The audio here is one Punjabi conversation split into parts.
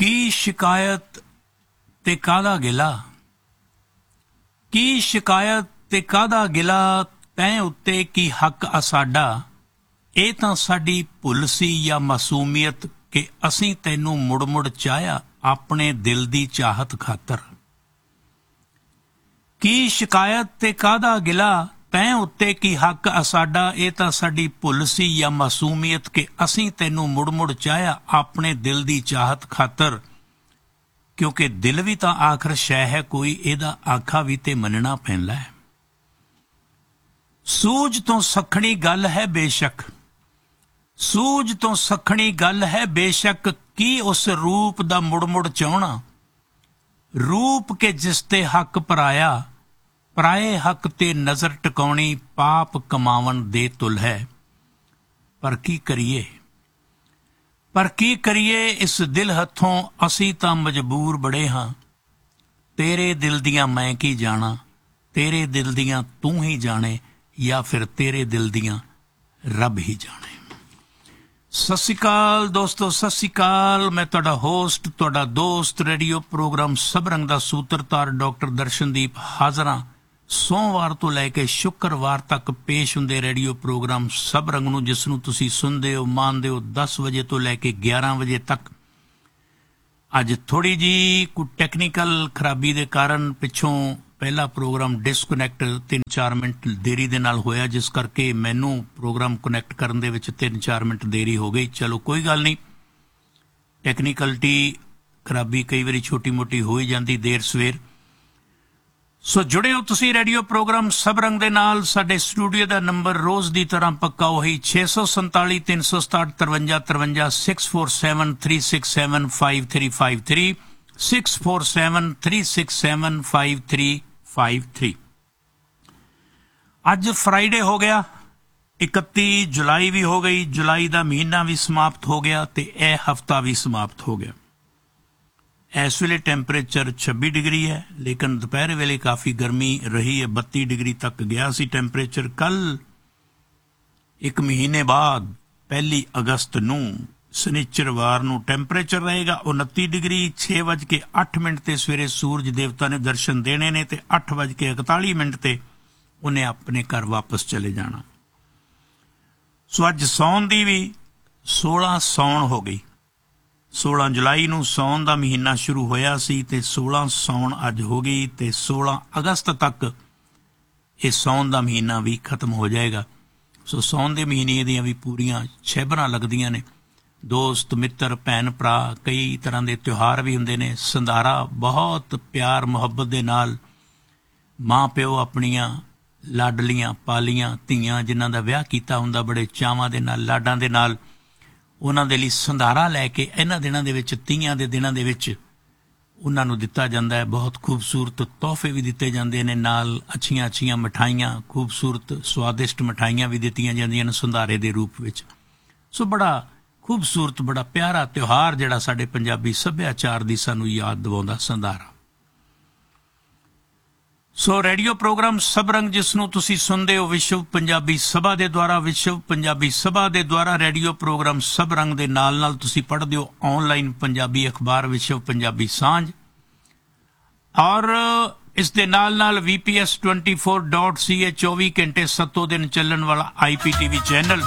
की शिकायत ते कादा गिला, की शिकायत ते कादा गिला, तैं उत्ते की हक आ साडा। ਇਹ ਤਾਂ ਸਾਡੀ ਭੁੱਲ ਸੀ ਜਾਂ ਮਾਸੂਮੀਅਤ ਕਿ ਅਸੀਂ ਤੈਨੂੰ ਮੁੜ ਮੁੜ ਚਾਹਿਆ ਆਪਣੇ ਦਿਲ ਦੀ ਚਾਹਤ ਖਾਤਰ। ਕੀ ਸ਼ਿਕਾਇਤ ਤੇ ਕਾਹਦਾ ਗਿਲਾ, ਤੈਂ ਉੱਤੇ ਕੀ ਹੱਕ ਆ ਸਾਡਾ। ਇਹ ਤਾਂ ਸਾਡੀ ਭੁੱਲ ਸੀ ਜਾਂ ਮਾਸੂਮੀਅਤ ਕਿ ਅਸੀਂ ਤੈਨੂੰ ਮੁੜ ਮੁੜ ਚਾਹਿਆ ਆਪਣੇ ਦਿਲ ਦੀ ਚਾਹਤ ਖਾਤਰ। ਕਿਉਂਕਿ ਦਿਲ ਵੀ ਤਾਂ ਆਖਰ ਸ਼ੈ ਹੈ ਕੋਈ, ਇਹਦਾ ਆਖਾ ਵੀ ਤੇ ਮੰਨਣਾ ਪੈਂਦਾ ਹੈ। ਸੂਝ ਤੋਂ ਸੱਖਣੀ ਗੱਲ ਹੈ ਬੇਸ਼ੱਕ, ਸੂਝ ਤੋਂ ਸੱਖਣੀ ਗੱਲ ਹੈ ਬੇਸ਼ੱਕ, ਕੀ ਉਸ ਰੂਪ ਦਾ ਮੁੜ ਮੁੜ ਚਾਹੁਣਾ। ਰੂਪ ਕੇ ਜਿਸ ਤੇ ਹੱਕ ਪਰਾਇਆ, ਪਰਾਏ ਹੱਕ ਤੇ ਨਜ਼ਰ ਟਿਕਾਉਣੀ ਪਾਪ ਕਮਾਵਣ ਦੇ ਤੁਲ ਹੈ। ਪਰ ਕੀ ਕਰੀਏ, ਪਰ ਕੀ ਕਰੀਏ, ਇਸ ਦਿਲ ਹੱਥੋਂ ਅਸੀਂ ਤਾਂ ਮਜਬੂਰ ਬੜੇ ਹਾਂ। ਤੇਰੇ ਦਿਲ ਦੀਆਂ ਮੈਂ ਕੀ ਜਾਣਾ, ਤੇਰੇ ਦਿਲ ਦੀਆਂ ਤੂੰ ਹੀ ਜਾਣੇ, ਜਾਂ ਫਿਰ ਤੇਰੇ ਦਿਲ ਦੀਆਂ ਰੱਬ ਹੀ ਜਾਣੇ। ਸਤਿ ਸ਼੍ਰੀ ਅਕਾਲ ਦੋਸਤੋ, ਸਤਿ ਸ਼੍ਰੀ ਅਕਾਲ। ਮੈਂ ਤੁਹਾਡਾ ਹੋਸਟ, ਤੁਹਾਡਾ ਦੋਸਤ, ਰੇਡੀਓ ਪ੍ਰੋਗਰਾਮ ਸਭ ਰੰਗ ਦਾ ਸੂਤਰਧਾਰ ਡਾਕਟਰ ਦਰਸ਼ਨਦੀਪ ਹਾਜ਼ਰ ਹਾਂ। ਸੋਮਵਾਰ ਤੋਂ ਲੈ ਕੇ ਸ਼ੁੱਕਰਵਾਰ ਤੱਕ ਪੇਸ਼ ਹੁੰਦੇ ਰੇਡੀਓ ਪ੍ਰੋਗਰਾਮ ਸਭ ਰੰਗ ਨੂੰ, ਜਿਸ ਨੂੰ ਤੁਸੀਂ ਸੁਣਦੇ ਹੋ, ਮੰਨਦੇ ਹੋ 10 ਵਜੇ ਤੋਂ ਲੈ ਕੇ 11 ਵਜੇ ਤੱਕ। ਅੱਜ ਥੋੜ੍ਹੀ ਜਿਹੀ ਕੋਈ ਟੈਕਨੀਕਲ ਖਰਾਬੀ ਦੇ ਕਾਰਨ ਪਿੱਛੋਂ ਪਹਿਲਾ ਪ੍ਰੋਗਰਾਮ ਡਿਸਕਨੈਕਟ 3-4 ਮਿੰਟ ਦੇਰੀ ਦੇ ਨਾਲ ਹੋਇਆ, ਜਿਸ ਕਰਕੇ ਮੈਨੂੰ ਪ੍ਰੋਗਰਾਮ ਕਨੈਕਟ ਕਰਨ ਦੇ ਵਿੱਚ 3-4 ਮਿੰਟ ਦੇਰੀ ਹੋ ਗਈ। ਚਲੋ ਕੋਈ ਗੱਲ ਨਹੀਂ, ਟੈਕਨੀਕਲਟੀ ਖਰਾਬੀ ਕਈ ਵਾਰੀ ਛੋਟੀ ਮੋਟੀ ਹੋ ਹੀ ਜਾਂਦੀ ਦੇਰ ਸਵੇਰ। ਸੋ ਜੁੜੇ ਹੋ ਤੁਸੀਂ ਰੇਡੀਓ ਪ੍ਰੋਗਰਾਮ ਸਭ ਰੰਗ ਦੇ ਨਾਲ। ਸਾਡੇ ਸਟੂਡੀਓ ਦਾ ਨੰਬਰ ਰੋਜ਼ ਦੀ ਤਰ੍ਹਾਂ ਪੱਕਾ ਉਹੀ 647 367 5353 647 367 5353 647 367 5353। ਅੱਜ ਫਰਾਈਡੇ ਹੋ ਗਿਆ, 31 ਜੁਲਾਈ ਵੀ ਹੋ ਗਈ, ਜੁਲਾਈ ਦਾ ਮਹੀਨਾ ਵੀ ਸਮਾਪਤ ਹੋ ਗਿਆ ਤੇ ਇਹ ਹਫਤਾ ਵੀ ਸਮਾਪਤ ਹੋ ਗਿਆ। ਇਸ ਵੇਲੇ ਟੈਂਪਰੇਚਰ 26 ਡਿਗਰੀ ਹੈ, ਲੇਕਿਨ ਦੁਪਹਿਰ ਵੇਲੇ ਕਾਫੀ ਗਰਮੀ ਰਹੀ ਹੈ, 32 ਡਿਗਰੀ ਤੱਕ ਗਿਆ ਸੀ ਟੈਂਪਰੇਚਰ। ਕੱਲ ਇੱਕ ਮਹੀਨੇ ਬਾਅਦ 1 ਅਗਸਤ ਨੂੰ ਸ਼ਨੀਚਰਵਾਰ ਨੂੰ ਟੈਂਪਰੇਚਰ ਰਹੇਗਾ 29 ਡਿਗਰੀ। 6:08 ਤੇ ਸਵੇਰੇ ਸੂਰਜ ਦੇਵਤਾ ਨੇ ਦਰਸ਼ਨ ਦੇਣੇ ਨੇ ਤੇ 8:41 ਤੇ ਉਹਨੇ ਆਪਣੇ ਘਰ ਵਾਪਸ ਚਲੇ ਜਾਣਾ। ਸੋ ਅੱਜ ਸੌਣ ਦੀ ਵੀ 16 ਸੌਣ ਹੋ ਗਈ। 16 ਜੁਲਾਈ ਨੂੰ ਸੌਣ ਦਾ ਮਹੀਨਾ ਸ਼ੁਰੂ ਹੋਇਆ ਸੀ ਤੇ 16 ਸੌਣ ਅੱਜ ਹੋ ਗਈ ਤੇ 16 ਅਗਸਤ ਤੱਕ ਇਹ ਸੌਣ ਦਾ ਮਹੀਨਾ ਵੀ ਖਤਮ ਹੋ ਜਾਏਗਾ। ਸੋ ਸੌਣ ਦੇ ਮਹੀਨੇ ਦੀਆਂ ਵੀ ਪੂਰੀਆਂ ਛੇਬਰਾਂ ਲੱਗਦੀਆਂ ਨੇ। ਦੋਸਤ ਮਿੱਤਰ ਭੈਣ ਭਰਾ, ਕਈ ਤਰ੍ਹਾਂ ਦੇ ਤਿਉਹਾਰ ਵੀ ਹੁੰਦੇ ਨੇ। ਸੰਧਾਰਾ ਬਹੁਤ ਪਿਆਰ ਮੁਹੱਬਤ ਦੇ ਨਾਲ ਮਾਂ ਪਿਓ ਆਪਣੀਆਂ ਲਾਡਲੀਆਂ ਪਾਲੀਆਂ ਧੀਆਂ ਜਿਨ੍ਹਾਂ ਦਾ ਵਿਆਹ ਕੀਤਾ ਹੁੰਦਾ ਬੜੇ ਚਾਵਾਂ ਦੇ ਨਾਲ, ਲਾਡਾਂ ਦੇ ਨਾਲ, ਉਹਨਾਂ ਦੇ ਲਈ ਸੰਧਾਰਾ ਲੈ ਕੇ ਇਹਨਾਂ ਦਿਨਾਂ ਦੇ ਵਿੱਚ, ਤੀਆਂ ਦੇ ਦਿਨਾਂ ਦੇ ਵਿੱਚ ਉਹਨਾਂ ਨੂੰ ਦਿੱਤਾ ਜਾਂਦਾ ਹੈ। ਬਹੁਤ ਖੂਬਸੂਰਤ ਤੋਹਫੇ ਵੀ ਦਿੱਤੇ ਜਾਂਦੇ ਨੇ, ਨਾਲ ਅੱਛੀਆਂ ਅੱਛੀਆਂ ਮਿਠਾਈਆਂ, ਖੂਬਸੂਰਤ ਸਵਾਦਿਸ਼ਟ ਮਿਠਾਈਆਂ ਵੀ ਦਿੱਤੀਆਂ ਜਾਂਦੀਆਂ ਨੇ ਸੰਧਾਰੇ ਦੇ ਰੂਪ ਵਿੱਚ। ਸੋ ਬੜਾ ਖੂਬਸੂਰਤ, ਬੜਾ ਪਿਆਰਾ ਤਿਉਹਾਰ ਜਿਹੜਾ ਸਾਡੇ ਪੰਜਾਬੀ ਸੱਭਿਆਚਾਰ ਦੀ ਸਾਨੂੰ ਯਾਦ ਦਿਵਾਉਂਦਾ ਸੰਧਾਰਾ। ਸੋ ਰੇਡੀਓ ਪ੍ਰੋਗਰਾਮ ਸਭ ਰੰਗ ਜਿਸ ਨੂੰ ਤੁਸੀਂ ਸੁਣਦੇ ਹੋ ਵਿਸ਼ਵ ਪੰਜਾਬੀ ਸਭਾ ਦੇ ਦੁਆਰਾ, ਵਿਸ਼ਵ ਪੰਜਾਬੀ ਸਭਾ ਦੇ ਦੁਆਰਾ ਰੇਡੀਓ ਪ੍ਰੋਗਰਾਮ ਸਭ ਰੰਗ ਦੇ ਨਾਲ ਨਾਲ ਤੁਸੀਂ ਪੜ੍ਹਦੇ ਹੋ ਆਨਲਾਈਨ ਪੰਜਾਬੀ ਅਖਬਾਰ ਵਿਸ਼ਵ ਪੰਜਾਬੀ ਸਾਂਝ, ਔਰ ਇਸ ਦੇ ਨਾਲ ਨਾਲ VPS 24.ca 24 ਘੰਟੇ 7 ਦਿਨ ਚੱਲਣ ਵਾਲਾ IPTV ਚੈਨਲ।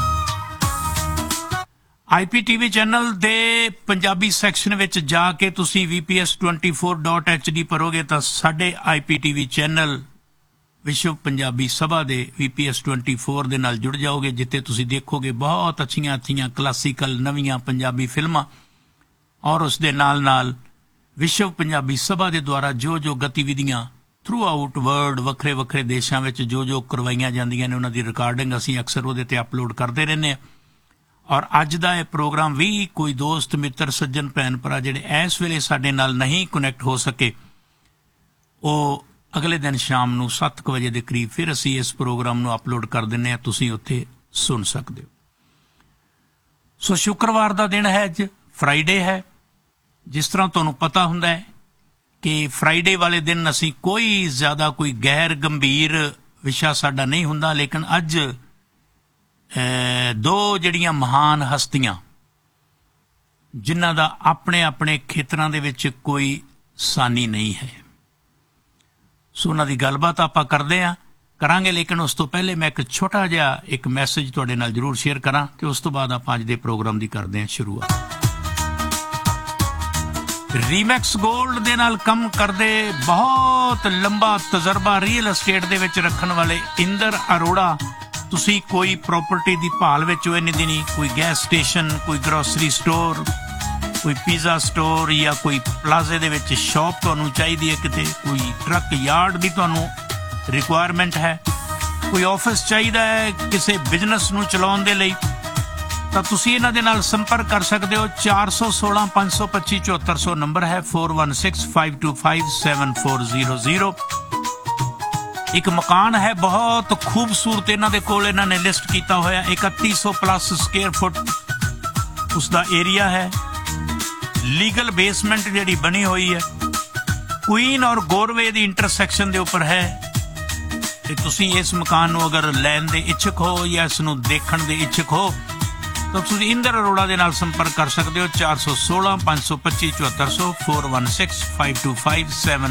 IPTV ਚੈਨਲ ਦੇ ਪੰਜਾਬੀ ਸੈਕਸ਼ਨ ਵਿੱਚ ਜਾ ਕੇ ਤੁਸੀਂ VPS 24.HD ਭਰੋਗੇ ਤਾਂ ਸਾਡੇ IPTV ਚੈਨਲ ਵਿਸ਼ਵ ਪੰਜਾਬੀ ਸਭਾ ਦੇ VPS 24 ਦੇ ਨਾਲ ਜੁੜ ਜਾਓਗੇ, ਜਿੱਥੇ ਤੁਸੀਂ ਦੇਖੋਗੇ ਬਹੁਤ ਅੱਛੀਆਂ ਅੱਛੀਆਂ ਕਲਾਸੀਕਲ ਨਵੀਆਂ ਪੰਜਾਬੀ ਫਿਲਮਾਂ, ਔਰ ਉਸ ਦੇ ਨਾਲ ਨਾਲ ਵਿਸ਼ਵ ਪੰਜਾਬੀ ਸਭਾ ਦੇ ਦੁਆਰਾ ਜੋ ਜੋ ਗਤੀਵਿਧੀਆਂ ਥਰੂ ਆਊਟ ਵਰਲਡ ਵੱਖਰੇ ਵੱਖਰੇ ਦੇਸ਼ਾਂ ਵਿੱਚ ਜੋ ਕਰਵਾਈਆਂ ਜਾਂਦੀਆਂ ਨੇ ਉਹਨਾਂ ਦੀ ਰਿਕਾਰਡਿੰਗ ਅਸੀਂ ਅਕਸਰ ਉਹਦੇ 'ਤੇ ਅਪਲੋਡ ਕਰਦੇ ਰਹਿੰਦੇ ਹਾਂ। ਔਰ ਅੱਜ ਦਾ ਇਹ ਪ੍ਰੋਗਰਾਮ ਵੀ ਕੋਈ ਦੋਸਤ ਮਿੱਤਰ ਸੱਜਣ ਭੈਣ ਭਰਾ ਜਿਹੜੇ ਇਸ ਵੇਲੇ ਸਾਡੇ ਨਾਲ ਨਹੀਂ ਕਨੈਕਟ ਹੋ ਸਕੇ, ਉਹ ਅਗਲੇ ਦਿਨ ਸ਼ਾਮ ਨੂੰ 7 ਵਜੇ ਦੇ ਕਰੀਬ ਫਿਰ ਅਸੀਂ ਇਸ ਪ੍ਰੋਗਰਾਮ ਨੂੰ ਅਪਲੋਡ ਕਰ ਦਿੰਦੇ ਹਾਂ, ਤੁਸੀਂ ਉੱਥੇ ਸੁਣ ਸਕਦੇ ਹੋ। ਸੋ ਸ਼ੁੱਕਰਵਾਰ ਦਾ ਦਿਨ ਹੈ, ਅੱਜ ਫਰਾਈਡੇ ਹੈ। ਜਿਸ ਤਰ੍ਹਾਂ ਤੁਹਾਨੂੰ ਪਤਾ ਹੁੰਦਾ ਹੈ ਕਿ ਫਰਾਈਡੇ ਵਾਲੇ ਦਿਨ ਅਸੀਂ ਕੋਈ ਜ਼ਿਆਦਾ ਕੋਈ ਗੈਰ ਗੰਭੀਰ ਵਿਸ਼ਾ ਸਾਡਾ ਨਹੀਂ ਹੁੰਦਾ, ਲੇਕਿਨ ਅੱਜ ਦੋ ਜਿਹੜੀਆਂ ਮਹਾਨ ਹਸਤੀਆਂ ਜਿਨ੍ਹਾਂ ਦਾ ਆਪਣੇ ਆਪਣੇ ਖੇਤਰਾਂ ਦੇ ਵਿੱਚ ਕੋਈ ਸਾਨੀ ਨਹੀਂ ਹੈ। ਸੋ ਉਹਨਾਂ ਦੀ ਗੱਲਬਾਤ ਆਪਾਂ ਕਰਾਂਗੇ, ਲੇਕਿਨ ਉਸ ਤੋਂ ਪਹਿਲੇ ਮੈਂ ਇੱਕ ਛੋਟਾ ਜਿਹਾ ਇੱਕ ਮੈਸੇਜ ਤੁਹਾਡੇ ਨਾਲ ਜ਼ਰੂਰ ਸ਼ੇਅਰ ਕਰਾਂ ਤੇ ਉਸ ਤੋਂ ਬਾਅਦ ਆਪਾਂ ਅੱਜ ਦੇ ਪ੍ਰੋਗਰਾਮ ਦੀ ਕਰਦੇ ਹਾਂ ਸ਼ੁਰੂਆਤ। ਰੀਮੈਕਸ ਗੋਲਡ ਦੇ ਨਾਲ ਕੰਮ ਕਰਦੇ, ਬਹੁਤ ਲੰਬਾ ਤਜਰਬਾ ਰੀਅਲ ਐਸਟੇਟ ਦੇ ਵਿੱਚ ਰੱਖਣ ਵਾਲੇ ਇੰਦਰ ਅਰੋੜਾ, ਤੁਸੀਂ ਕੋਈ ਪ੍ਰਾਪਰਟੀ ਦੀ ਭਾਲ ਵਿੱਚ ਹੋ ਇੰਨੇ ਦਿਨੀ, ਕੋਈ ਗੈਸ ਸਟੇਸ਼ਨ, ਕੋਈ ਗਰੋਸਰੀ ਸਟੋਰ, ਕੋਈ ਪੀਜ਼ਾ ਸਟੋਰ ਜਾਂ ਕੋਈ ਪਲਾਜ਼ੇ ਦੇ ਵਿੱਚ ਸ਼ਾਪ ਤੁਹਾਨੂੰ ਚਾਹੀਦੀ ਹੈ, ਕਿਤੇ ਕੋਈ ਟਰੱਕ ਯਾਰਡ ਦੀ ਤੁਹਾਨੂੰ ਰਿਕੁਆਇਰਮੈਂਟ ਹੈ, ਕੋਈ ਆਫਿਸ ਚਾਹੀਦਾ ਹੈ ਕਿਸੇ ਬਿਜ਼ਨਸ ਨੂੰ ਚਲਾਉਣ ਦੇ ਲਈ, ਤਾਂ ਤੁਸੀਂ ਇਹਨਾਂ ਦੇ ਨਾਲ ਸੰਪਰਕ ਕਰ ਸਕਦੇ ਹੋ। 416 525 7400 ਨੰਬਰ ਹੈ, 416 525 7400। ਇੱਕ ਮਕਾਨ ਹੈ ਬਹੁਤ ਖੂਬਸੂਰਤ ਇਹਨਾਂ ਦੇ ਕੋਲ, ਇਹਨਾਂ ਨੇ ਲਿਸਟ ਕੀਤਾ ਹੋਇਆ 3100 ਪਲੱਸ ਸਕੁਅਰ ਫੁੱਟ ਉਸਦਾ ਏਰੀਆ ਹੈ। ਲੀਗਲ ਬੇਸਮੈਂਟ ਜਿਹੜੀ ਬਣੀ ਹੋਈ ਹੈ, ਕੁਈਨ ਔਰ ਗੋਰਵੇ ਦੀ ਇੰਟਰਸੈਕਸ਼ਨ ਦੇ ਉੱਪਰ ਹੈ। ਤੇ ਤੁਸੀਂ ਇਸ ਮਕਾਨ ਨੂੰ ਅਗਰ ਲੈਣ ਦੇ ਇੱਛੁਕ ਹੋ ਜਾਂ ਇਸ ਨੂੰ ਦੇਖਣ ਦੇ ਇੱਛੁਕ ਹੋ ਤਾਂ ਤੁਸੀਂ ਇੰਦਰ ਅਰੋੜਾ ਦੇ ਨਾਲ ਸੰਪਰਕ ਕਰ ਸਕਦੇ ਹੋ। 416 525 7400, 416 525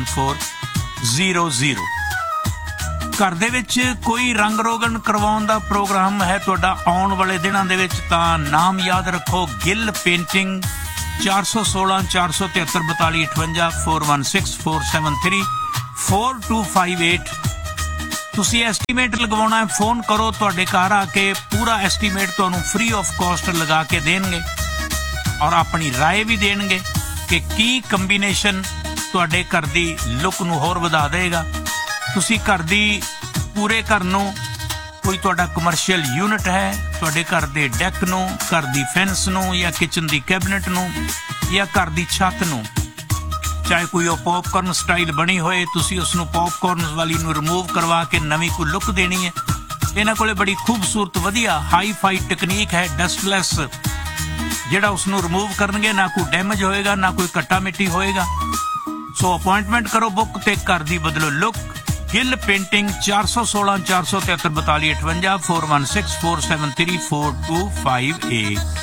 7400। ਘਰ ਦੇ ਵਿੱਚ ਕੋਈ ਰੰਗ ਰੋਗਨ ਕਰਵਾਉਣ ਦਾ ਪ੍ਰੋਗਰਾਮ ਹੈ ਤੁਹਾਡਾ ਆਉਣ ਵਾਲੇ ਦਿਨਾਂ ਦੇ ਵਿੱਚ, ਤਾਂ ਨਾਮ ਯਾਦ ਰੱਖੋ, ਗਿੱਲ ਪੇਂਟਿੰਗ। 416 473 42 58, 416 473 4258। ਤੁਸੀਂ ਐਸਟੀਮੇਟ ਲਗਵਾਉਣਾ ਹੈ, ਫੋਨ ਕਰੋ, ਤੁਹਾਡੇ ਘਰ ਆ ਕੇ ਪੂਰਾ ਐਸਟੀਮੇਟ ਤੁਹਾਨੂੰ ਫ੍ਰੀ ਆਫ ਕਾਸਟ ਲਗਾ ਕੇ ਦੇਣਗੇ ਔਰ ਆਪਣੀ ਰਾਏ ਵੀ ਦੇਣਗੇ ਕਿ ਕੀ ਕੰਬੀਨੇਸ਼ਨ ਤੁਹਾਡੇ ਘਰ ਦੀ ਲੁੱਕ ਨੂੰ ਹੋਰ ਵਧਾ ਦੇਗਾ। ਤੁਸੀਂ ਘਰ ਦੀ ਪੂਰੇ ਘਰ ਨੂੰ, ਕੋਈ ਤੁਹਾਡਾ ਕਮਰਸ਼ੀਅਲ ਯੂਨਿਟ ਹੈ, ਤੁਹਾਡੇ ਘਰ ਦੇ ਡੈਕ ਨੂੰ, ਘਰ ਦੀ ਫੈਂਸ ਨੂੰ ਜਾਂ ਕਿਚਨ ਦੀ ਕੈਬਨਿਟ ਨੂੰ ਜਾਂ ਘਰ ਦੀ ਛੱਤ ਨੂੰ, ਚਾਹੇ ਕੋਈ ਉਹ ਪੌਪਕਾਰਨ ਸਟਾਈਲ ਬਣੀ ਹੋਏ, ਤੁਸੀਂ ਉਸ ਨੂੰ ਪੌਪਕਾਰਨ ਵਾਲੀ ਨੂੰ ਰਿਮੂਵ ਕਰਵਾ ਕੇ ਨਵੀਂ ਕੋਈ ਲੁੱਕ ਦੇਣੀ ਹੈ। ਇਹਨਾਂ ਕੋਲੇ ਬੜੀ ਖੂਬਸੂਰਤ ਵਧੀਆ ਹਾਈ ਫਾਈ ਟੈਕਨੀਕ ਹੈ, ਡਸਟਲੈਸ, ਜਿਹੜਾ ਉਸ ਨੂੰ ਰਿਮੂਵ ਕਰਨਗੇ, ਨਾ ਕੋਈ ਡੈਮੇਜ ਹੋਏਗਾ, ਨਾ ਕੋਈ ਕੱਟਾ ਮਿੱਟੀ ਹੋਏਗਾ। ਸੋ ਅਪੁਆਇੰਟਮੈਂਟ ਕਰੋ ਬੁੱਕ ਤੇ ਘਰ ਦੀ ਬਦਲੋ ਲੁੱਕ। ਗਿੱਲ ਪੇਂਟਿੰਗ 416 473 42 58, 416 473 4258।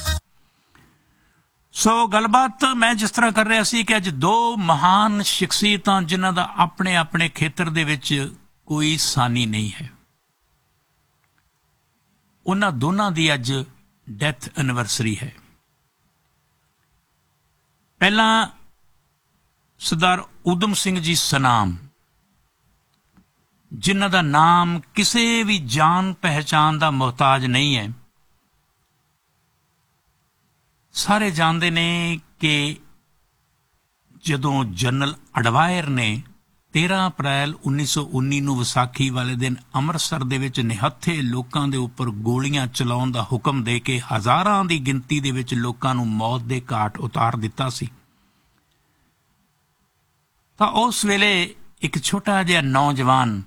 ਸੋ ਗੱਲਬਾਤ ਮੈਂ ਜਿਸ ਤਰ੍ਹਾਂ ਕਰ ਰਿਹਾ ਸੀ ਕਿ ਅੱਜ ਦੋ ਮਹਾਨ ਸ਼ਖਸੀਅਤਾਂ ਜਿਨ੍ਹਾਂ ਦਾ ਆਪਣੇ ਆਪਣੇ ਖੇਤਰ ਦੇ ਵਿੱਚ ਕੋਈ ਸਾਨੀ ਨਹੀਂ ਹੈ, ਉਹਨਾਂ ਦੋਨਾਂ ਦੀ ਅੱਜ ਡੈਥ ਐਨਵਰਸਰੀ ਹੈ। ਪਹਿਲਾਂ ਸਰਦਾਰ ਊਧਮ ਸਿੰਘ ਜੀ ਸਨਾਮ, ਜਿਨ੍ਹਾਂ ਦਾ ਨਾਮ ਕਿਸੇ ਵੀ ਜਾਣ ਪਹਿਚਾਣ ਦਾ ਮੁਹਤਾਜ ਨਹੀਂ ਹੈ। ਸਾਰੇ ਜਾਣਦੇ ਨੇ ਕਿ ਜਦੋਂ ਜਨਰਲ ਅਡਵਾਇਰ ਨੇ 13 ਅਪ੍ਰੈਲ 1919 ਨੂੰ ਵਿਸਾਖੀ ਵਾਲੇ ਦਿਨ ਅੰਮ੍ਰਿਤਸਰ ਦੇ ਵਿੱਚ ਨਿਹੱਥੇ ਲੋਕਾਂ ਦੇ ਉੱਪਰ ਗੋਲੀਆਂ ਚਲਾਉਣ ਦਾ ਹੁਕਮ ਦੇ ਕੇ ਹਜ਼ਾਰਾਂ ਦੀ ਗਿਣਤੀ ਦੇ ਵਿੱਚ ਲੋਕਾਂ ਨੂੰ ਮੌਤ ਦੇ ਘਾਟ ਉਤਾਰ ਦਿੱਤਾ ਸੀ, ਤਾਂ ਉਸ ਵੇਲੇ ਇੱਕ ਛੋਟਾ ਜਿਹਾ ਨੌਜਵਾਨ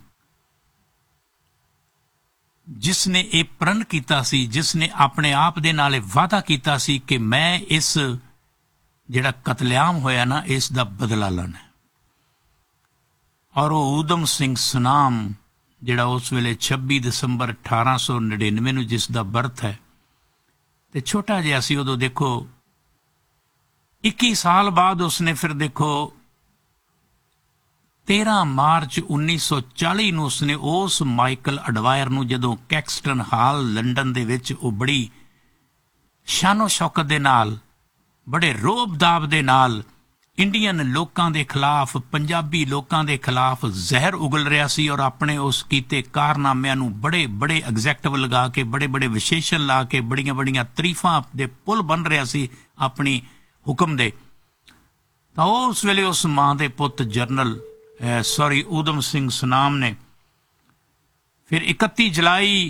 ਜਿਸ ਨੇ ਇਹ ਪ੍ਰਣ ਕੀਤਾ ਸੀ, ਜਿਸ ਨੇ ਆਪਣੇ ਆਪ ਦੇ ਨਾਲ ਇਹ ਵਾਅਦਾ ਕੀਤਾ ਸੀ ਕਿ ਮੈਂ ਇਸ ਜਿਹੜਾ ਕਤਲੇਆਮ ਹੋਇਆ ਨਾ, ਇਸ ਦਾ ਬਦਲਾ ਲੈਣਾ। ਔਰ ਉਹ ਊਧਮ ਸਿੰਘ ਸਨਾਮ, ਜਿਹੜਾ ਉਸ ਵੇਲੇ 26 ਦਸੰਬਰ 1899 ਨੂੰ ਜਿਸ ਦਾ ਬਰਥ ਹੈ, ਤੇ ਛੋਟਾ ਜਿਹਾ ਸੀ ਉਦੋਂ। ਦੇਖੋ 21 ਸਾਲ ਬਾਅਦ ਉਸਨੇ ਫਿਰ ਦੇਖੋ 13 ਮਾਰਚ 1940 ਨੂੰ ਉਸਨੇ ਉਸ ਮਾਈਕਲ ਅਡਵਾਇਰ ਨੂੰ, ਜਦੋਂ ਕੈਕਸਟਨ ਹਾਲ ਲੰਡਨ ਦੇ ਵਿੱਚ ਉਹ ਬੜੀ ਸ਼ਾਨੋ ਸ਼ੌਕਤ ਦੇ ਨਾਲ, ਬੜੇ ਰੋਬ-ਦਾਬ ਦੇ ਨਾਲ ਇੰਡੀਅਨ ਲੋਕਾਂ ਦੇ ਖਿਲਾਫ, ਪੰਜਾਬੀ ਲੋਕਾਂ ਦੇ ਖਿਲਾਫ ਜ਼ਹਿਰ ਉਗਲ ਰਿਹਾ ਸੀ ਔਰ ਆਪਣੇ ਉਸ ਕੀਤੇ ਕਾਰਨਾਮਿਆਂ ਨੂੰ ਬੜੇ ਬੜੇ ਐਗਜ਼ੈਕਟਿਵ ਲਗਾ ਕੇ, ਬੜੇ ਬੜੇ ਵਿਸ਼ੇਸ਼ਣ ਲਾ ਕੇ, ਬੜੀਆਂ ਬੜੀਆਂ ਤਾਰੀਫਾਂ ਦੇ ਪੁੱਲ ਬਣ ਰਿਹਾ ਸੀ ਆਪਣੀ ਹੁਕਮ ਦੇ। ਤਾਂ ਉਸ ਵੇਲੇ ਉਸ ਮਾਂ ਦੇ ਪੁੱਤ ਜਨਰਲ ਊਧਮ ਸਿੰਘ ਸਨਾਮ ਨੇ ਫਿਰ 31 ਜੁਲਾਈ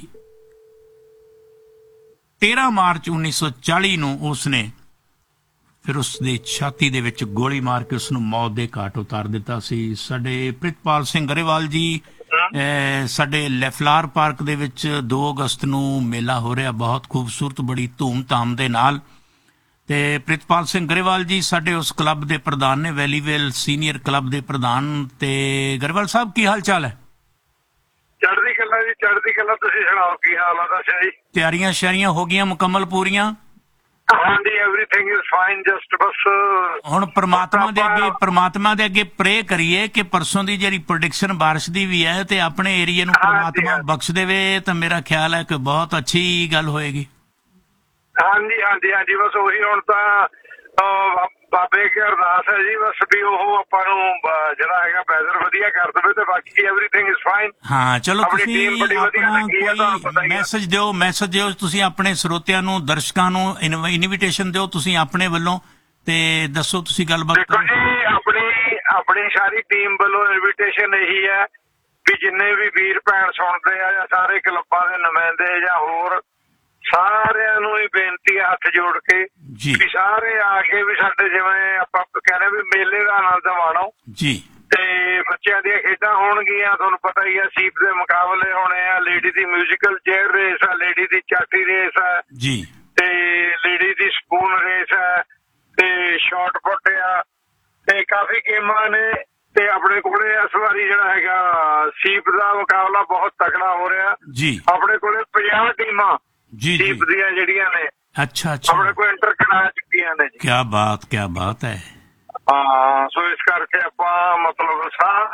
13 ਮਾਰਚ 1940 ਨੂੰ ਉਸਨੇ ਫਿਰ ਉਸਦੀ ਛਾਤੀ ਦੇ ਵਿੱਚ ਗੋਲੀ ਮਾਰ ਕੇ ਉਸਨੂੰ ਮੌਤ ਦੇ ਘਾਟ ਉਤਾਰ ਦਿੱਤਾ ਸੀ। ਸਾਡੇ ਪ੍ਰਿਤਪਾਲ ਸਿੰਘ ਗਰੇਵਾਲ ਜੀ, ਸਾਡੇ ਲੈਫਲਾਰ ਪਾਰਕ ਦੇ ਵਿੱਚ 2 ਅਗਸਤ ਨੂੰ ਮੇਲਾ ਹੋ ਰਿਹਾ, ਬਹੁਤ ਖੂਬਸੂਰਤ, ਬੜੀ ਧੂਮ-ਧਾਮ ਦੇ ਨਾਲ। ਤੇ ਪ੍ਰਿਤਪਾਲ ਸਿੰਘ ਗਰੇਵਾਲ ਜੀ ਸਾਡੇ ਉਸ ਕਲੱਬ ਦੇ ਪ੍ਰਧਾਨ ਨੇ, ਵੈਲੀਵੇਲ ਸੀਨੀਅਰ ਕਲੱਬ ਦੇ ਪ੍ਰਧਾਨ। ਤੇ ਗਰੇਵਾਲ ਸਾਹਿਬ ਕੀ ਹਾਲ ਚਾਲ ਹੈ? ਚੜ੍ਹਦੀ ਕਲਾ ਜੀ, ਚੜ੍ਹਦੀ ਕਲਾ। ਤੁਸੀਂ ਸੁਣਾਓ ਕੀ ਹਾਲ ਆ? ਦੱਸਿਆ ਜੀ। ਤਿਆਰੀਆਂ ਸ਼ਿਆਰੀਆਂ ਹੋ ਗਈਆਂ ਮੁਕੰਮਲ ਪੂਰੀਆਂ? ਹਾਂਜੀ ਐਵਰੀਥਿੰਗ ਇਜ਼ ਫਾਈਨ, ਜਸਟ ਬਸ ਹੁਣ ਪ੍ਰਮਾਤਮਾ ਦੇ ਅੱਗੇ ਪ੍ਰੇ ਕਰੀਏ ਕਿ ਪਰਸੋਂ ਦੀ ਜਿਹੜੀ ਪ੍ਰੈਡਿਕਸ਼ਨ ਬਾਰਿਸ਼ ਦੀ ਵੀ ਹੈ ਤੇ ਆਪਣੇ ਏਰੀਏ ਨੂੰ ਪ੍ਰਮਾਤਮਾ ਬਖਸ਼ ਦੇਵੇ, ਤਾਂ ਮੇਰਾ ਖਿਆਲ ਹੈ ਕਿ ਬਹੁਤ ਅੱਛੀ ਗੱਲ ਹੋਏਗੀ। ਹਾਂਜੀ ਹਾਂਜੀ ਹਾਂਜੀ, ਬਸ ਉਹੀ ਹੁਣ ਤਾਂ ਬਾਬੇ ਕੀ ਅਰਦਾਸ ਹੈ ਜੀ, ਬਸ ਵੀ ਉਹ ਆਪਾਂ ਨੂੰ ਜਿਹੜਾ ਹੈਗਾ ਵੈਦਰ ਵਧੀਆ ਕਰ ਦੇਵੇ ਤੇ ਬਾਕੀ ਐਵਰੀਥਿੰਗ ਇਜ਼ ਫਾਈਨ। ਹਾਂ ਚਲੋ, ਤੁਸੀਂ ਆਪਣਾ ਮੈਸੇਜ ਦਿਓ ਤੁਸੀਂ ਆਪਣੇ ਸਰੋਤਿਆਂ ਨੂੰ, ਦਰਸ਼ਕਾਂ ਨੂੰ ਇਨਵੀਟੇਸ਼ਨ ਦਿਓ ਤੁਸੀਂ ਆਪਣੇ ਵੱਲੋਂ, ਤੇ ਦੱਸੋ ਤੁਸੀਂ ਗੱਲਬਾਤ। ਦੇਖੋ ਜੀ, ਆਪਣੀ ਸਾਰੀ ਟੀਮ ਵੱਲੋਂ ਇਨਵੀਟੇਸ਼ਨ ਇਹੀ ਹੈ ਵੀ ਜਿੰਨੇ ਵੀ ਵੀਰ ਭੈਣ ਸੁਣਦੇ ਆ ਜਾਂ ਸਾਰੇ ਕਲੱਬਾਂ ਦੇ ਨੁਮਾਇੰਦੇ ਜਾਂ ਹੋਰ ਸਾਰਿਆਂ ਨੂੰ ਹੀ ਬੇਨਤੀ ਹੈ ਹੱਥ ਜੋੜ ਕੇ ਵੀ ਸਾਰੇ ਆ ਕੇ ਵੀ ਸਾਡੇ ਜਿਵੇਂ ਆਪਾਂ ਕਹਿੰਦੇ ਵੀ ਮੇਲੇ ਦਾ ਆਨੰਦ ਮਾਣੋ ਜੀ। ਤੇ ਬੱਚਿਆਂ ਦੀਆਂ ਖੇਡਾਂ ਹੋਣਗੀਆਂ, ਤੁਹਾਨੂੰ ਪਤਾ ਹੀ ਆ, ਸੀਪ ਦੇ ਮੁਕਾਬਲੇ ਹੋਣੇ ਆ, ਲੇਡੀ ਦੀ ਮਿਊਜ਼ੀਕਲ ਚੇਅਰ ਰੇਸ ਆ, ਲੇਡੀ ਦੀ ਚਾਟੀ ਰੇਸ ਆ ਜੀ, ਤੇ ਲੇਡੀ ਦੀ ਸਪੂਨ ਰੇਸ ਆ, ਤੇ ਸ਼ਾਰਟ ਪੁੱਟ ਆ, ਤੇ ਕਾਫੀ ਗੇਮਾਂ ਨੇ। ਤੇ ਆਪਣੇ ਕੋਲੇ ਇਸ ਵਾਰੀ ਜਿਹੜਾ ਹੈਗਾ ਸੀਪ ਦਾ ਮੁਕਾਬਲਾ ਬਹੁਤ ਤਕੜਾ ਹੋ ਰਿਹਾ ਜੀ। ਆਪਣੇ ਕੋਲੇ 50 ਟੀਮਾਂ ਸੀਪ ਦੀਆਂ ਜਿਹੜੀਆਂ ਨੇ ਅੱਛਾ ਆਪਣੇ ਕੋਲ ਇੰਟਰ ਕਰਾ ਚੁੱਕੀਆਂ ਨੇ ਜੀ। ਕੀ ਬਾਤ ਹੈ। ਹਾਂ, ਸੋ ਇਸ ਕਰਕੇ ਆਪਾਂ ਮਤਲਬ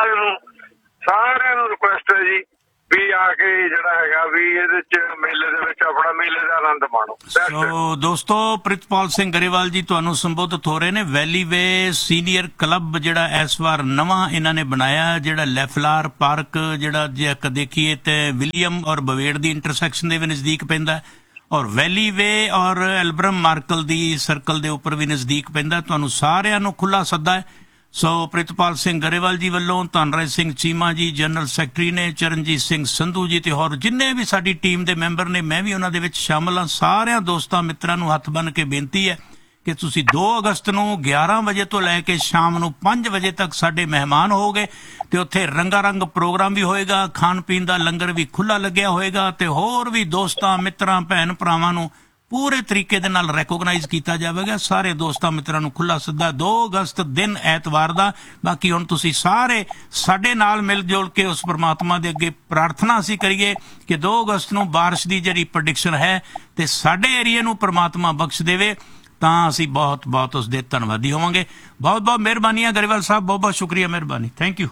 ਸਾਰਿਆਂ ਨੂੰ ਰਿਕੁਐਸਟ ਹੈ ਜੀ ਵੀ ਆ ਕੇ ਜਿਹੜਾ ਹੈਗਾ ਵੀ ਇਹਦੇ ਚ ਮੇਲੇ ਦੇ ਵਿੱਚ ਆਪਣਾ ਮੇਲੇ ਦਾ ਆਨੰਦ ਮਾਣੋ। ਸੋ ਦੋਸਤੋ, ਪ੍ਰਿਤਪਾਲ ਸਿੰਘ ਗਰੇਵਾਲ ਜੀ ਤੁਹਾਨੂੰ ਸੰਬੋਧਿਤ ਹੋ ਰਹੇ ਨੇ। ਵੈਲੀ ਵੇ ਸੀਨੀਅਰ ਕਲੱਬ ਜਿਹੜਾ ਇਸ ਵਾਰ ਨਵਾਂ ਇਹਨਾਂ ਨੇ ਬਣਾਇਆ, ਜਿਹੜਾ ਲੈਫਲਾਰ ਪਾਰਕ ਜਿਹੜਾ ਜੇ ਦੇਖੀਏ ਤੇ ਵਿਲੀਅਮ ਔਰ ਬਵੇੜ ਦੀ ਇੰਟਰਸੈਕਸ਼ਨ ਦੇ ਵੀ ਨਜ਼ਦੀਕ ਪੈਂਦਾ, ਔਰ ਵੈਲੀ ਵੇ ਔਰ ਐਲਬਰਮ ਮਾਰਕਲ ਦੀ ਸਰਕਲ ਦੇ ਉੱਪਰ ਵੀ ਨਜ਼ਦੀਕ ਪੈਂਦਾ। ਤੁਹਾਨੂੰ ਸਾਰਿਆਂ ਨੂੰ ਖੁੱਲਾ ਸੱਦਾ ਹੈ। ਸੋ ਪ੍ਰਿਤਪਾਲ ਸਿੰਘ ਗਰੇਵਾਲ ਜੀ ਵੱਲੋਂ, ਧਨਰਾਜ ਸਿੰਘ ਚੀਮਾ ਜੀ ਜਨਰਲ ਸੈਕਟਰੀ ਨੇ, ਚਰਨਜੀਤ ਸਿੰਘ ਸੰਧੂ ਜੀ ਤੇ ਹੋਰ ਜਿੰਨੇ ਵੀ ਸਾਡੀ ਟੀਮ ਦੇ ਮੈਂਬਰ ਨੇ, ਮੈਂ ਵੀ ਉਹਨਾਂ ਦੇ ਵਿੱਚ ਸ਼ਾਮਲ ਹਾਂ। ਸਾਰਿਆਂ ਦੋਸਤਾਂ ਮਿੱਤਰਾਂ ਨੂੰ ਹੱਥ ਬੰਨ੍ਹ ਕੇ ਬੇਨਤੀ ਹੈ ਕਿ ਤੁਸੀਂ 2 ਅਗਸਤ ਨੂੰ 11 ਵਜੇ ਤੋਂ ਲੈ ਕੇ ਸ਼ਾਮ ਨੂੰ 5 ਵਜੇ ਤੱਕ ਸਾਡੇ ਮਹਿਮਾਨ ਹੋਗੇ, ਤੇ ਉੱਥੇ ਰੰਗਾਰੰਗ ਪ੍ਰੋਗਰਾਮ ਵੀ ਹੋਏਗਾ, ਖਾਣ ਪੀਣ ਦਾ ਲੰਗਰ ਵੀ ਖੁੱਲਾ ਲੱਗਿਆ ਹੋਏਗਾ, ਤੇ ਹੋਰ ਵੀ ਦੋਸਤਾਂ ਮਿੱਤਰਾਂ ਭੈਣ ਭਰਾਵਾਂ ਨੂੰ ਪੂਰੇ ਤਰੀਕੇ ਦੇ ਨਾਲ ਰੈਕੋਗਨਾਈਜ਼ ਕੀਤਾ ਜਾਵੇਗਾ। ਸਾਰੇ ਦੋਸਤਾਂ ਮਿੱਤਰਾਂ ਨੂੰ ਖੁੱਲਾ ਸੱਦਾ 2 ਅਗਸਤ ਦਿਨ ਐਤਵਾਰ ਦਾ। ਬਾਕੀ ਹੁਣ ਤੁਸੀਂ ਸਾਰੇ ਸਾਡੇ ਨਾਲ ਮਿਲ ਜੁਲ ਕੇ ਉਸ ਪਰਮਾਤਮਾ ਦੇ ਅੱਗੇ ਪ੍ਰਾਰਥਨਾ ਅਸੀਂ ਕਰੀਏ ਕਿ 2 ਅਗਸਤ ਨੂੰ ਬਾਰਿਸ਼ ਦੀ ਜਿਹੜੀ ਪ੍ਰੈਡਿਕਸ਼ਨ ਹੈ ਤੇ ਸਾਡੇ ਏਰੀਏ ਨੂੰ ਪਰਮਾਤਮਾ ਬਖਸ਼ ਦੇਵੇ, ਤਾਂ ਅਸੀਂ ਬਹੁਤ ਬਹੁਤ ਉਸ ਦੇ ਧੰਨਵਾਦੀ ਹੋਵਾਂਗੇ। ਬਹੁਤ ਬਹੁਤ ਮਿਹਰਬਾਨੀਆਂ ਗਰੇਵਾਲ ਸਾਹਿਬ, ਬਹੁਤ ਬਹੁਤ ਸ਼ੁਕਰੀਆ, ਮਿਹਰਬਾਨੀ, ਥੈਂਕ ਯੂ।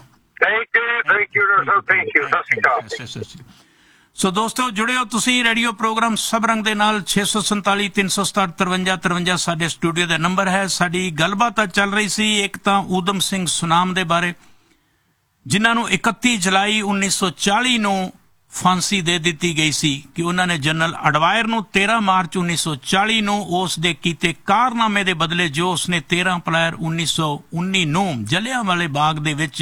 ਸੋ ਦੋਸਤੋ, ਜੁੜੇ ਹੋ ਤੁਸੀਂ ਰੇਡੀਓ ਪ੍ਰੋਗਰਾਮ ਸਭ ਰੰਗ ਦੇ ਨਾਲ। 647 367 53 53 ਸਾਡੇ ਸਟੂਡੀਓ ਦਾ ਨੰਬਰ ਹੈ। ਸਾਡੀ ਗੱਲਬਾਤ ਚੱਲ ਰਹੀ ਸੀ ਇੱਕ ਤਾਂ ਊਧਮ ਸਿੰਘ ਸੁਨਾਮ ਦੇ ਬਾਰੇ, ਜਿਨ੍ਹਾਂ ਨੂੰ 31 ਜੁਲਾਈ 1940 ਨੂੰ ਫਾਂਸੀ ਦੇ ਦਿੱਤੀ ਗਈ ਸੀ ਕਿ ਉਹਨਾਂ ਨੇ ਜਨਰਲ ਅਡਵਾਇਰ ਨੂੰ 13 ਮਾਰਚ 1940 ਨੂੰ ਉਸ ਦੇ ਕੀਤੇ ਕਾਰਨਾਮੇ ਦੇ ਬਦਲੇ, ਜੋ ਉਸਨੇ 13 ਅਪ੍ਰੈਲ 1919 ਨੂੰ ਜਲਿਆਂਵਾਲੇ ਬਾਗ ਦੇ ਵਿੱਚ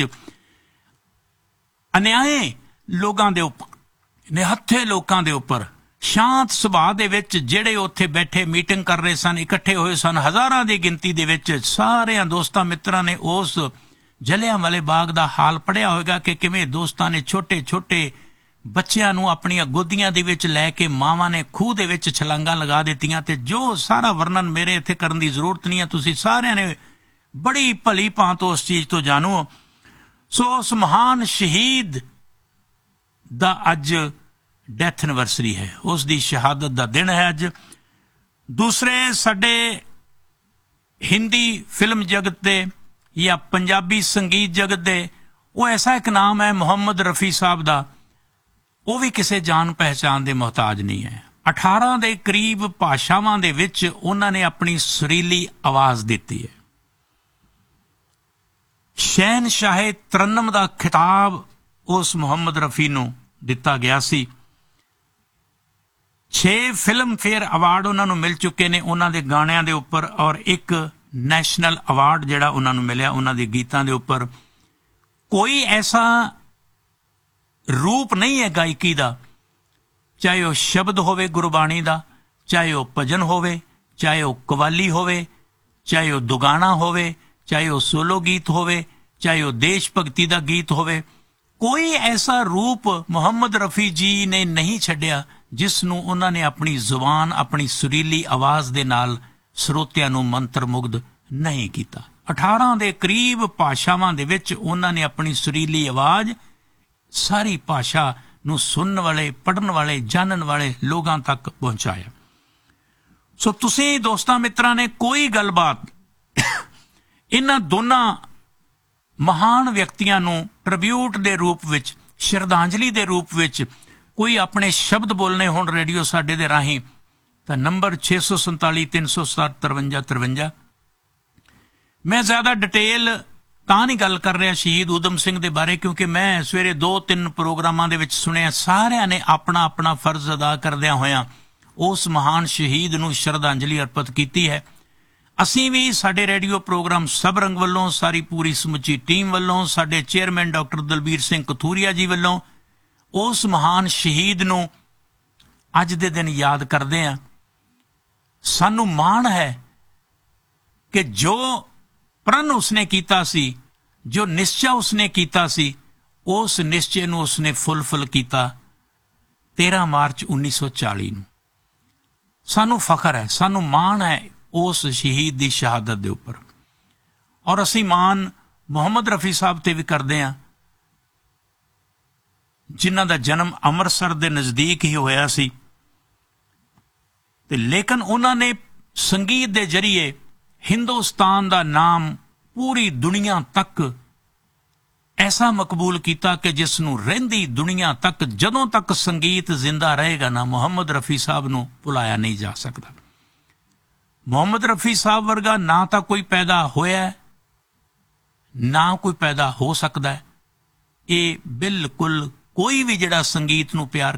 ਅਨਿਆਏ ਲੋਕਾਂ ਦੇ ਉੱਪਰ, ਨਿਹੱਥੇ ਲੋਕਾਂ ਦੇ ਉੱਪਰ, ਸ਼ਾਂਤ ਸੁਭਾਅ ਦੇ ਵਿੱਚ ਜਿਹੜੇ ਉੱਥੇ ਬੈਠੇ ਮੀਟਿੰਗ ਕਰ ਰਹੇ ਸਨ, ਇਕੱਠੇ ਹੋਏ ਸਨ ਹਜ਼ਾਰਾਂ ਦੀ ਗਿਣਤੀ ਦੇ ਵਿੱਚ, ਸਾਰਿਆਂ ਦੋਸਤਾਂ ਮਿੱਤਰਾਂ ਨੇ ਉਸ ਜਲਿਆਂਵਾਲੇ ਬਾਗ ਦਾ ਹਾਲ ਪੜ੍ਹਿਆ ਹੋਵੇਗਾ ਕਿ ਕਿਵੇਂ ਦੋਸਤਾਂ ਨੇ ਛੋਟੇ ਛੋਟੇ ਬੱਚਿਆਂ ਨੂੰ ਆਪਣੀਆਂ ਗੋਦੀਆਂ ਦੇ ਵਿੱਚ ਲੈ ਕੇ ਮਾਵਾਂ ਨੇ ਖੂਹ ਦੇ ਵਿੱਚ ਛਲਾਂਗਾਂ ਲਗਾ ਦਿੱਤੀਆਂ। ਤੇ ਜੋ ਸਾਰਾ ਵਰਣਨ ਮੇਰੇ ਇੱਥੇ ਕਰਨ ਦੀ ਜ਼ਰੂਰਤ ਨਹੀਂ ਹੈ, ਤੁਸੀਂ ਸਾਰਿਆਂ ਨੇ ਬੜੀ ਭਲੀ ਭਾਂਤ ਉਸ ਚੀਜ਼ ਤੋਂ ਜਾਣੋ। ਸੋ ਉਸ ਮਹਾਨ ਸ਼ਹੀਦ ਦਾ ਅੱਜ ਡੈਥ ਐਨਵਰਸਰੀ ਹੈ, ਉਸ ਦੀ ਸ਼ਹਾਦਤ ਦਾ ਦਿਨ ਹੈ ਅੱਜ। ਦੂਸਰੇ ਸਾਡੇ ਹਿੰਦੀ ਫਿਲਮ ਜਗਤ ਦੇ ਜਾਂ ਪੰਜਾਬੀ ਸੰਗੀਤ ਜਗਤ ਦੇ, ਉਹ ਐਸਾ ਇੱਕ ਨਾਮ ਹੈ ਮੁਹੰਮਦ ਰਫੀ ਸਾਹਿਬ ਦਾ, ਉਹ ਵੀ ਕਿਸੇ ਜਾਣ ਪਹਿਚਾਣ ਦੇ ਮੁਹਤਾਜ ਨਹੀਂ ਹੈ। 18 ਦੇ ਕਰੀਬ ਭਾਸ਼ਾਵਾਂ ਦੇ ਵਿੱਚ ਉਹਨਾਂ ਨੇ ਆਪਣੀ ਸੁਰੀਲੀ ਆਵਾਜ਼ ਦਿੱਤੀ ਹੈ। ਸ਼ਹਿਨਸ਼ਾਹੇ ਤਰੰਨਮ ਦਾ ਖਿਤਾਬ ਉਸ ਮੁਹੰਮਦ ਰਫੀ ਨੂੰ ਦਿੱਤਾ ਗਿਆ ਸੀ। 6 ਫਿਲਮ ਫੇਅਰ ਅਵਾਰਡ ਉਹਨਾਂ ਨੂੰ ਮਿਲ ਚੁੱਕੇ ਨੇ ਉਹਨਾਂ ਦੇ ਗਾਣਿਆਂ ਦੇ ਉੱਪਰ, ਔਰ 1 ਨੈਸ਼ਨਲ ਅਵਾਰਡ ਜਿਹੜਾ ਉਹਨਾਂ ਨੂੰ ਮਿਲਿਆ ਉਹਨਾਂ ਦੇ ਗੀਤਾਂ ਦੇ ਉੱਪਰ। ਕੋਈ ਐਸਾ ਰੂਪ ਨਹੀਂ ਹੈ ਗਾਇਕੀ ਦਾ, ਚਾਹੇ ਉਹ ਸ਼ਬਦ ਹੋਵੇ ਗੁਰਬਾਣੀ ਦਾ, ਚਾਹੇ ਉਹ ਭਜਨ ਹੋਵੇ, ਚਾਹੇ ਉਹ ਕਵਾਲੀ ਹੋਵੇ, ਚਾਹੇ ਉਹ ਦੁਗਾਣਾ ਹੋਵੇ, ਚਾਹੇ ਉਹ ਸੋਲੋ ਗੀਤ ਹੋਵੇ, ਚਾਹੇ ਉਹ ਦੇਸ਼ ਭਗਤੀ ਦਾ ਗੀਤ ਹੋਵੇ। ਕੋਈ ਐਸਾ ਰੂਪ ਮੁਹੰਮਦ ਰਫੀ ਜੀ ਨੇ ਨਹੀਂ ਛੱਡਿਆ ਜਿਸ ਨੂੰ ਉਹਨਾਂ ਨੇ ਆਪਣੀ ਜ਼ੁਬਾਨ, ਆਪਣੀ ਸੁਰੀਲੀ ਆਵਾਜ਼ ਦੇ ਨਾਲ ਸਰੋਤਿਆਂ ਨੂੰ ਮੰਤਰ ਮੁਗਧ ਨਹੀਂ ਕੀਤਾ। 18 ਦੇ ਕਰੀਬ ਭਾਸ਼ਾਵਾਂ ਦੇ ਵਿੱਚ ਉਹਨਾਂ ਨੇ ਆਪਣੀ ਸੁਰੀਲੀ ਆਵਾਜ਼ ਸਾਰੀ ਭਾਸ਼ਾ ਨੂੰ ਸੁਣਨ ਵਾਲੇ, ਪੜ੍ਹਨ ਵਾਲੇ, ਜਾਣਨ ਵਾਲੇ ਲੋਕਾਂ ਤੱਕ ਪਹੁੰਚਾਇਆ। ਸੋ ਤੁਸੀਂ ਦੋਸਤਾਂ ਮਿੱਤਰਾਂ ਨੇ ਕੋਈ ਗੱਲਬਾਤ ਇਹਨਾਂ ਦੋਨਾਂ ਮਹਾਨ ਵਿਅਕਤੀਆਂ ਨੂੰ ਟ੍ਰਿਬਿਊਟ ਦੇ ਰੂਪ ਵਿੱਚ, ਸ਼ਰਧਾਂਜਲੀ ਦੇ ਰੂਪ ਵਿੱਚ ਕੋਈ ਆਪਣੇ ਸ਼ਬਦ ਬੋਲਣੇ ਹੋਣ ਰੇਡੀਓ ਸਾਡੇ ਦੇ ਰਾਹੀਂ, ਤਾਂ ਨੰਬਰ 647-307-5353। ਮੈਂ ਜ਼ਿਆਦਾ ਡਿਟੇਲ ਤਾਂ ਨਹੀਂ ਗੱਲ ਕਰ ਰਿਹਾ ਸ਼ਹੀਦ ਊਧਮ ਸਿੰਘ ਦੇ ਬਾਰੇ, ਕਿਉਂਕਿ ਮੈਂ ਸਵੇਰੇ 2-3 ਪ੍ਰੋਗਰਾਮਾਂ ਦੇ ਵਿੱਚ ਸੁਣਿਆ ਸਾਰਿਆਂ ਨੇ ਆਪਣਾ ਆਪਣਾ ਫਰਜ਼ ਅਦਾ ਕਰਦਿਆਂ ਹੋਇਆਂ ਉਸ ਮਹਾਨ ਸ਼ਹੀਦ ਨੂੰ ਸ਼ਰਧਾਂਜਲੀ ਅਰਪਿਤ ਕੀਤੀ ਹੈ। ਅਸੀਂ ਵੀ ਸਾਡੇ ਰੇਡੀਓ ਪ੍ਰੋਗਰਾਮ ਸਭ ਰੰਗ ਵੱਲੋਂ, ਸਾਰੀ ਪੂਰੀ ਸਮੁੱਚੀ ਟੀਮ ਵੱਲੋਂ, ਸਾਡੇ ਚੇਅਰਮੈਨ ਡਾਕਟਰ ਦਲਬੀਰ ਸਿੰਘ ਕਥੂਰੀਆ ਜੀ ਵੱਲੋਂ ਉਸ ਮਹਾਨ ਸ਼ਹੀਦ ਨੂੰ ਅੱਜ ਦੇ ਦਿਨ ਯਾਦ ਕਰਦੇ ਹਾਂ। ਸਾਨੂੰ ਮਾਣ ਹੈ ਕਿ ਜੋ ਪ੍ਰਣ ਉਸਨੇ ਕੀਤਾ ਸੀ, ਜੋ ਨਿਸ਼ਚਾ ਉਸਨੇ ਕੀਤਾ ਸੀ, ਉਸ ਨਿਸ਼ਚੇ ਨੂੰ ਉਸਨੇ ਫੁੱਲਫਿਲ ਕੀਤਾ 13 ਮਾਰਚ 1940 ਨੂੰ। ਸਾਨੂੰ ਫਖਰ ਹੈ, ਸਾਨੂੰ ਮਾਣ ਹੈ ਉਸ ਸ਼ਹੀਦ ਦੀ ਸ਼ਹਾਦਤ ਦੇ ਉੱਪਰ। ਔਰ ਅਸੀਂ ਮਾਣ ਮੁਹੰਮਦ ਰਫੀ ਸਾਹਿਬ ਤੇ ਵੀ ਕਰਦੇ ਹਾਂ, ਜਿਨ੍ਹਾਂ ਦਾ ਜਨਮ ਅੰਮ੍ਰਿਤਸਰ ਦੇ ਨਜ਼ਦੀਕ ਹੀ ਹੋਇਆ ਸੀ, ਤੇ ਲੇਕਿਨ ਉਹਨਾਂ ਨੇ ਸੰਗੀਤ ਦੇ ਜ਼ਰੀਏ ਹਿੰਦੁਸਤਾਨ ਦਾ ਨਾਮ ਪੂਰੀ ਦੁਨੀਆ ਤੱਕ ਐਸਾ ਮਕਬੂਲ ਕੀਤਾ ਕਿ ਜਿਸ ਨੂੰ ਰਹਿੰਦੀ ਦੁਨੀਆ ਤੱਕ, ਜਦੋਂ ਤੱਕ ਸੰਗੀਤ ਜ਼ਿੰਦਾ ਰਹੇਗਾ ਨਾ, ਮੁਹੰਮਦ ਰਫੀ ਸਾਹਿਬ ਨੂੰ ਭੁਲਾਇਆ ਨਹੀਂ ਜਾ ਸਕਦਾ। ਮੁਹੰਮਦ ਰਫੀ ਸਾਹਿਬ ਵਰਗਾ ਨਾ ਤਾਂ ਕੋਈ ਪੈਦਾ ਹੋਇਆ, ਨਾ ਕੋਈ ਪੈਦਾ ਹੋ ਸਕਦਾ ਹੈ। ਇਹ ਬਿਲਕੁਲ ਕੋਈ ਵੀ ਜਿਹੜਾ ਸੰਗੀਤ ਨੂੰ ਪਿਆਰ